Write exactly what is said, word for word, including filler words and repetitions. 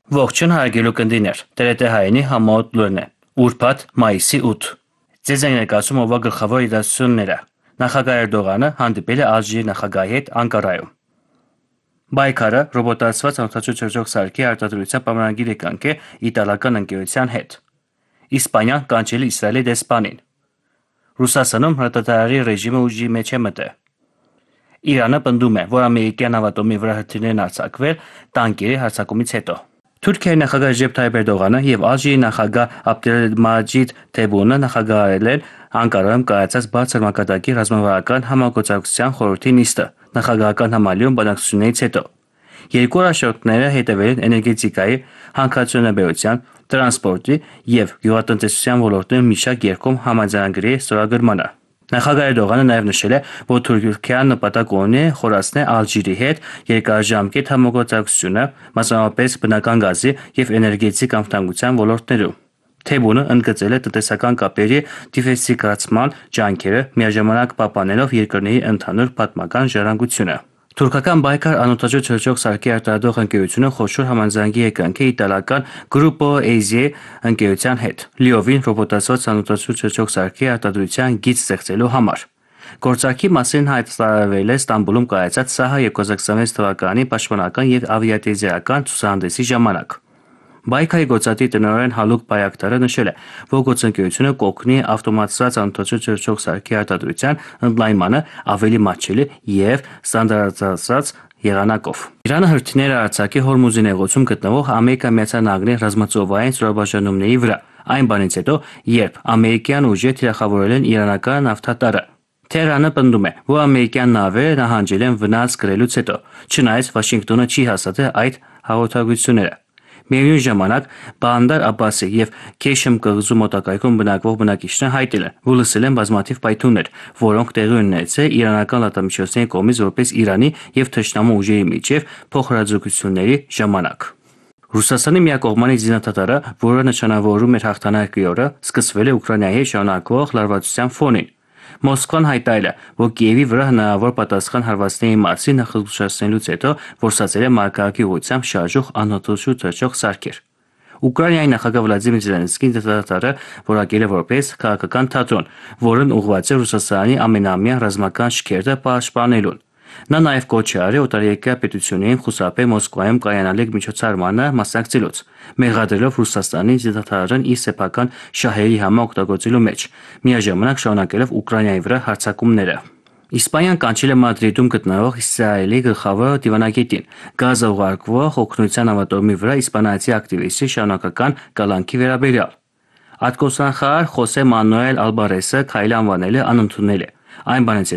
Ողջույն հարգելի կնդիներ, Տ Ր Տ հայինի համոտ լուրն է, ուրբաթ մայիսի ութ։ Ձեզ են ներկայացում ովա գլխավոր իրադարձությունները։ Նախագահ Էրդողանը հանդիպել է Ալժիրի նախագահի հետ Անկարայում։ Բայկարը ռոբոտացված անօթաչու թռչող սարքի արտադրության պայմանագիր է կնքել իտալական ընկերության հետ։ Իսպանիան կանչել է Իսրայելի դեսպանին։ Ռուսաստանում հրետանարի ռեժիմը ուժի մեջ է մտել։ Իրանը պնդում է, որ ամերիկյան նավատորմի վրա հրթիռներն արձակվել տանկերի հարձակումից հետո։ Թուրքիայի նախագահ Ռեջեփ Թայիփ Էրդողանը եւ Ալժիրի նախագահ Աբդելմաջիդ Թեբունը նախագահել են Անկարայում կայացած բարձր մակարդակի ռազմավարական համագործակցության խորհրդի նիստը նախագահական համալիրում բանակցություններից հետո։ Երկու առաջնորդները հետևել են էներգետիկայի, հանքարդյունաբերության, տրանսպորտի եւ գյուղատնտեսության ոլորտներում մի շարք երկկողմ համաձայնագրերի ստորագրմանը։ Նախագահ Էրդողանը նաև նշել է, որ Թուրքիան նպատակ ունի խորացնել Ալժիրի հետ երկարաժամկետ համագործակցությունը, մասնավորապես բնական գազի եւ էներգետիկ անվտանգության ոլորտներում։ Թեբունը ընդգծել է տնտեսական կապերի դիվերսիֆիկացման ջանքերը, միաժամանակ պահպանելով երկրների ընդհանուր պատմական ժառանգությունը։ Թուրքական Բայկար անօթաչու թռչող սարքի արտադրող ընկերությունը խոշոր համաձայնագիր է կնքել իտալական Gruppo Eisi ընկերության հետ, լիովին ռոբոտացված անօթաչու թռչող սարքի արտադրության գիծ ստեղծելու համար։ Գործարքի մասին հայտարարվել է Ստամբուլում կայացած ՍԱՀԱ երկու հազար քսանվեց թվականի պաշտպանական եւ ավիատիեզերական ցուցահանդեսի ժամանակ։ Բայկայի գործադիր տնօրեն Հալուկ Բայակտարը նշել է, որ գործընկերությունը կօգնի ավտոմատизված անօթաչու թռչող սարքի արտադրության ընդլայնմանը ավելի մատչելի եւ ստանդարտизված եղանակով։ Իրանը հրթիռներ է արձակել Հորմուզի նեղուցում գտնվող Ամերիկա-Միացյալ Նահանգների ռազմածովային զորաբաժանումների վրա, այն բանից հետո, երբ ամերիկյան ուժերը թիրախավորել են իրանական նավթատարը։ Թեհրանը պնդում է, որ ամերիկյան նավերը նահանջել են վնաս կրելուց հետո, չնայած Վաշինգտոնը չի հաստատել այդ հաղորդագրությունները։ Միևնույն ժամանակ Բանդար Աբբասի եւ Քեշմ կղզու մոտակայքում բնակվող բնակիչները հայտել են, որ լսել են բազմաթիվ պայթյուններ, որոնք տեղի ունեցել իրանական լրատվամիջոցների կողմից որպես Իրանի եւ թշնամու ուժերի միջև փոխհրաձգությունների ժամանակ։ Ռուսաստանի միակողմանի զինադատարը, որը նշանավորում էր հաղթանակի օրը, սկսվել է Ուկրաինայի շարունակվող լարվածության ֆոնին։ Մոսկվան հայտարարել է, որ Կիևի վրա հնարավոր պատասխան հարվածների մասին նախազգուշացնելուց հետո որսացել է մարգարակի ուղղությամբ շարժող անօթաչու թռչող սարքեր։ Ուկրաինայի նախագահ Վլադիմիր Զելենսկին դատարանը որակել է որպես քաղաքական թատրոն, որն ուղղված է Ռուսաստանի ամենամյա ռազմական շքերթը պաշտպանելուն։ Նա նաև կոչ է արել օտարերկրյա պետություններին խուսափել Մոսկվայում կայանալիք միջոցառմանը մասնակցելուց, մեղադրելով Ռուսաստանի զինադատարին իր սեփական շահերի համար օգտագործելու մեջ, միաժամանակ շարունակելով Ուկրաինայի վրա հարձակումները։ Իսպանիան կանչել է Մադրիդում գտնվող Իսրայելի գլխավոր դիվանագետին Գազա ուղարկվող օգնության նավատորմի վրա իսպանացի ակտիվիստի շարունակական կալանքի վերաբերյալ։ Արտգործնախարար Խոսե Մանուել Ալբարեսը քայլը անվանել է անընդունել։ Այն բանից